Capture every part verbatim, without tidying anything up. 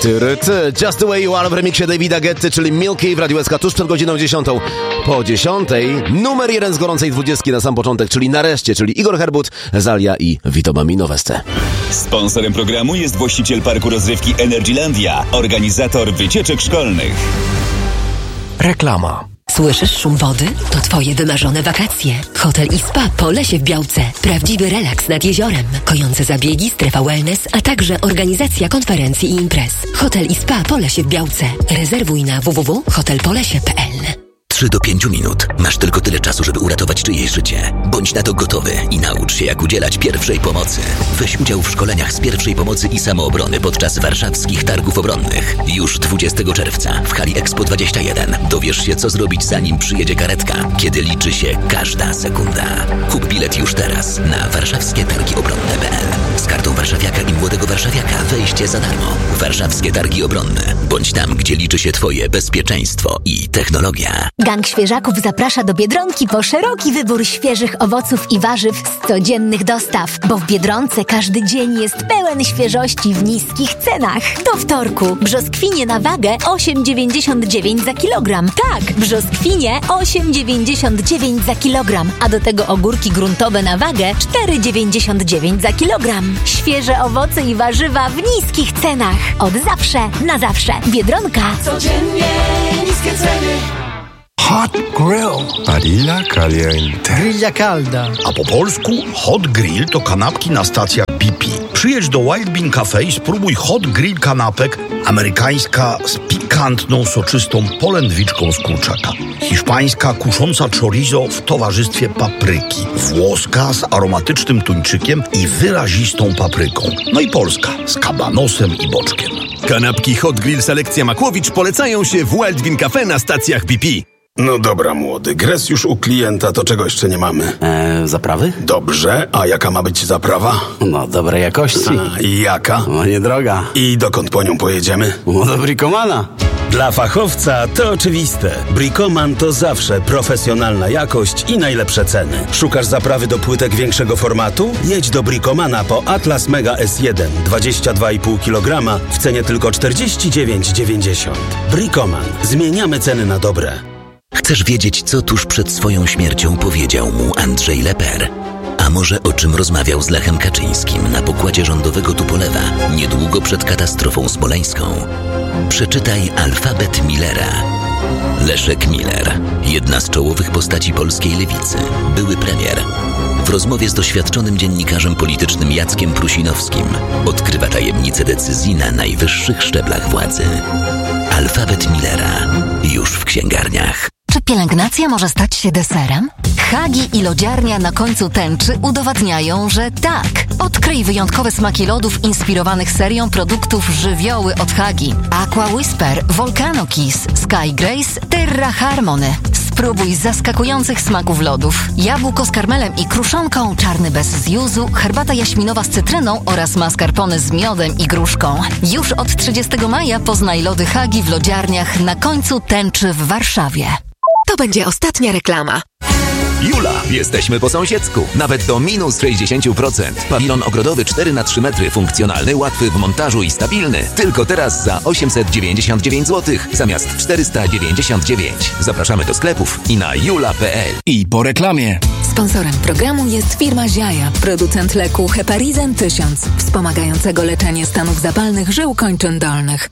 Tyryt, Just the Way You Are w remiksie Davida Guetty, czyli Milky w Radiu S K tuż przed godziną dziesiątą. Po dziesiątej numer jeden z gorącej dwudziestki na sam początek, czyli nareszcie, czyli Igor Herbut, Zalia i Vito Bambino Veste. Sponsorem programu jest właściciel parku rozrywki Energylandia, organizator wycieczek szkolnych. Reklama. Słyszysz szum wody? To twoje wymarzone wakacje. Hotel i spa po Lesie w Białce. Prawdziwy relaks nad jeziorem. Kojące zabiegi, strefa wellness, a także organizacja konferencji i imprez. Hotel i spa po Lesie w Białce. Rezerwuj na w w w kropka hotel polesie kropka p l. trzy do pięciu minut. Masz tylko tyle czasu, żeby uratować czyjeś życie. Bądź na to gotowy i naucz się, jak udzielać pierwszej pomocy. Weź udział w szkoleniach z pierwszej pomocy i samoobrony podczas warszawskich targów obronnych. Już dwudziestego czerwca w hali Expo dwadzieścia jeden. Dowiesz się, co zrobić, zanim przyjedzie karetka, kiedy liczy się każda sekunda. Kup bilet już teraz na warszawskie targi obronne kropka p l. Z kartą warszawiaka i młodego warszawiaka wejście za darmo. Warszawskie targi obronne. Bądź tam, gdzie liczy się twoje bezpieczeństwo i technologia. Gang Świeżaków zaprasza do Biedronki po szeroki wybór świeżych owoców i warzyw z codziennych dostaw, bo w Biedronce każdy dzień jest pełen świeżości w niskich cenach. Do wtorku brzoskwinie na wagę osiem dziewięćdziesiąt dziewięć za kilogram. Tak, brzoskwinie osiem dziewięćdziesiąt dziewięć za kilogram, a do tego ogórki gruntowe na wagę cztery dziewięćdziesiąt dziewięć za kilogram. Świeże owoce i warzywa w niskich cenach. Od zawsze na zawsze. Biedronka. Codziennie niskie ceny. Hot Grill. Parilla caliente. Grilla calda. A po polsku Hot Grill to kanapki na stacjach B P. Przyjedź do Wild Bean Cafe i spróbuj Hot Grill kanapek. Amerykańska z pikantną, soczystą polędwiczką z kurczaka. Hiszpańska kusząca chorizo w towarzystwie papryki. Włoska z aromatycznym tuńczykiem i wyrazistą papryką. No i polska z kabanosem i boczkiem. Kanapki Hot Grill Selekcja Makłowicz polecają się w Wild Bean Cafe na stacjach B P. No dobra, młody, gres już u klienta, to czego jeszcze nie mamy? Eee, zaprawy? Dobrze, a jaka ma być zaprawa? No, dobrej jakości. A, i jaka? No, niedroga. I dokąd po nią pojedziemy? No, do Bricomana. Dla fachowca to oczywiste. Bricoman to zawsze profesjonalna jakość i najlepsze ceny. Szukasz zaprawy do płytek większego formatu? Jedź do Bricomana po Atlas Mega S jeden dwadzieścia dwa i pół kilograma w cenie tylko czterdzieści dziewięć dziewięćdziesiąt. Bricoman. Zmieniamy ceny na dobre. Chcesz wiedzieć, co tuż przed swoją śmiercią powiedział mu Andrzej Leper? A może o czym rozmawiał z Lechem Kaczyńskim na pokładzie rządowego Tupolewa niedługo przed katastrofą smoleńską? Przeczytaj Alfabet Millera. Leszek Miller, jedna z czołowych postaci polskiej lewicy, były premier. W rozmowie z doświadczonym dziennikarzem politycznym Jackiem Prusinowskim odkrywa tajemnice decyzji na najwyższych szczeblach władzy. Alfabet Millera. Już w księgarniach. Czy pielęgnacja może stać się deserem? Hagi i lodziarnia na końcu tęczy udowadniają, że tak. Odkryj wyjątkowe smaki lodów inspirowanych serią produktów żywioły od Hagi. Aqua Whisper, Volcano Kiss, Sky Grace, Terra Harmony. Spróbuj zaskakujących smaków lodów. Jabłko z karmelem i kruszonką, czarny bez zjuzu, herbata jaśminowa z cytryną oraz mascarpone z miodem i gruszką. Już od trzydziestego maja poznaj lody Hagi w lodziarniach na końcu tęczy w Warszawie. To będzie ostatnia reklama. Jula, jesteśmy po sąsiedzku. Nawet do minus sześćdziesiąt procent. Pawilon ogrodowy cztery na trzy metry, funkcjonalny, łatwy w montażu i stabilny. Tylko teraz za osiemset dziewięćdziesiąt dziewięć złotych zamiast czterysta dziewięćdziesiąt dziewięć. Zapraszamy do sklepów i na jula kropka p l. I po reklamie. Sponsorem programu jest firma Ziaja, producent leku Heparizan tysiąc, wspomagającego leczenie stanów zapalnych żył kończyn dolnych.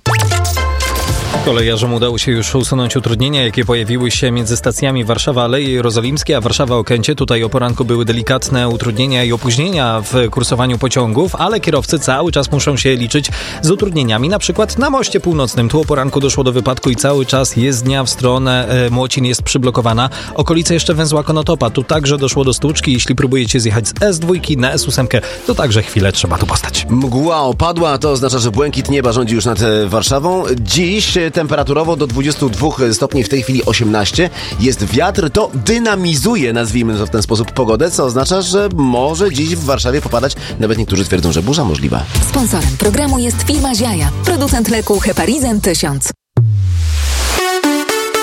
Kolejarzom udało się już usunąć utrudnienia, jakie pojawiły się między stacjami Warszawa Aleje Jerozolimskie a Warszawa Okęcie. Tutaj o poranku były delikatne utrudnienia i opóźnienia w kursowaniu pociągów, ale kierowcy cały czas muszą się liczyć z utrudnieniami, na przykład na Moście Północnym. Tu o poranku doszło do wypadku i cały czas jezdnia w stronę e, Młocin jest przyblokowana. Okolice jeszcze węzła Konotopa. Tu także doszło do stłuczki. Jeśli próbujecie zjechać z S dwa na S osiem, to także chwilę trzeba tu postać. Mgła opadła, to oznacza, że błękit nieba rządzi już nad Warszawą. Dziś temperaturowo do dwudziestu dwóch stopni, w tej chwili osiemnaście. Jest wiatr, to dynamizuje, nazwijmy to w ten sposób, pogodę, co oznacza, że może dziś w Warszawie popadać. Nawet niektórzy twierdzą, że burza możliwa. Sponsorem programu jest firma Ziaja, producent leku Heparizan tysiąc.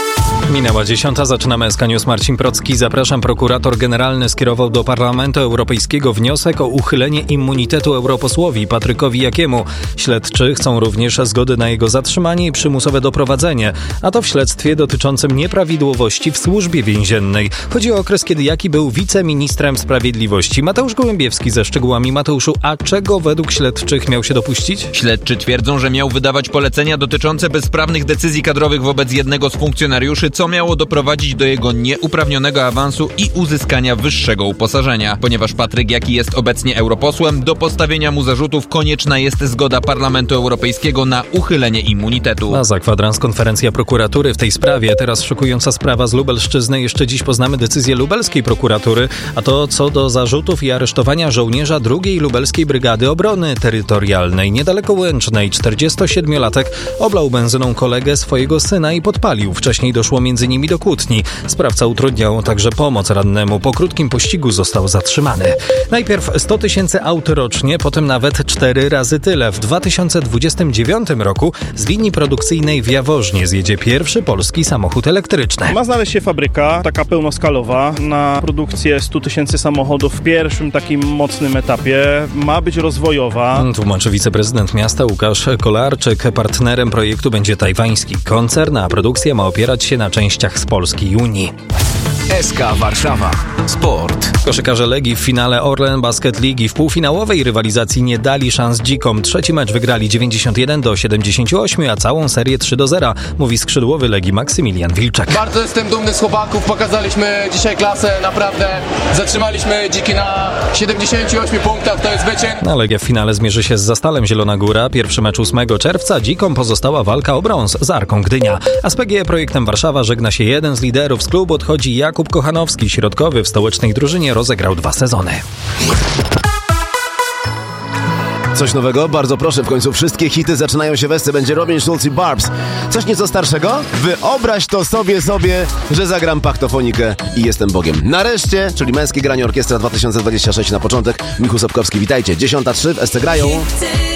Minęła dziesiąta, zaczynamy S K News. Marcin Procki, zapraszam. Prokurator generalny skierował do Parlamentu Europejskiego wniosek o uchylenie immunitetu europosłowi Patrykowi Jakiemu. Śledczy chcą również zgody na jego zatrzymanie i przymusowe doprowadzenie, a to w śledztwie dotyczącym nieprawidłowości w służbie więziennej. Chodzi o okres, kiedy Jaki był wiceministrem sprawiedliwości. Mateusz Gołębiewski ze szczegółami. Mateuszu, a czego według śledczych miał się dopuścić? Śledczy twierdzą, że miał wydawać polecenia dotyczące bezprawnych decyzji kadrowych wobec jednego z funkcjonariuszy, co miało doprowadzić do jego nieuprawnionego awansu i uzyskania wyższego uposażenia. Ponieważ Patryk Jaki jest obecnie europosłem, do postawienia mu zarzutów konieczna jest zgoda Parlamentu Europejskiego na uchylenie immunitetu. A za kwadrans konferencja prokuratury w tej sprawie. Teraz szokująca sprawa z Lubelszczyzny. Jeszcze dziś poznamy decyzję lubelskiej prokuratury, a to co do zarzutów i aresztowania żołnierza drugiej Lubelskiej Brygady Obrony Terytorialnej. Niedaleko Łęcznej czterdziestosiedmiolatek oblał benzyną kolegę swojego syna i podpalił. Wcześniej doszło między nimi do kłótni. Sprawca utrudniał także pomoc rannemu. Po krótkim pościgu został zatrzymany. Najpierw sto tysięcy aut rocznie, potem nawet cztery razy tyle. W dwa tysiące dwudziestym dziewiątym roku z linii produkcyjnej w Jaworznie zjedzie pierwszy polski samochód elektryczny. Ma znaleźć się fabryka, taka pełnoskalowa, na produkcję stu tysięcy samochodów w pierwszym takim mocnym etapie. Ma być rozwojowa. Tłumaczy wiceprezydent miasta Łukasz Kolarczyk. Partnerem projektu będzie tajwański koncern, a produkcja ma opierać się na częściach z Polski i Unii. S K Warszawa. Sport. Koszykarze Legii w finale Orlen Basket Ligi w półfinałowej rywalizacji nie dali szans Dzikom. Trzeci mecz wygrali dziewięćdziesiąt jeden do siedemdziesięciu ośmiu, a całą serię trzy do zera, mówi skrzydłowy Legii Maksymilian Wilczek. Bardzo jestem dumny z chłopaków, pokazaliśmy dzisiaj klasę, naprawdę zatrzymaliśmy Dziki na siedemdziesięciu ośmiu punktach, to jest wyczyn. A Legia w finale zmierzy się z Zastalem Zielona Góra. Pierwszy mecz ósmego czerwca, Dzikom pozostała walka o brąz z Arką Gdynia. A z P G E Projektem Warszawa żegna się jeden z liderów. Z klubu odchodzi Jakub Kochanowski, środkowy w stołecznej drużynie rozegrał dwa sezony. Coś nowego? Bardzo proszę, w końcu wszystkie hity zaczynają się wesce. Będzie Robin Schulz i Barbs. Coś nieco starszego? Wyobraź to sobie sobie, że zagram pachtofonikę i jestem Bogiem. Nareszcie, czyli Męskie Granie Orkiestra dwa tysiące dwudziesty szósty na początek. Michał Sobkowski, witajcie. dziesiąta trzy w S C grają.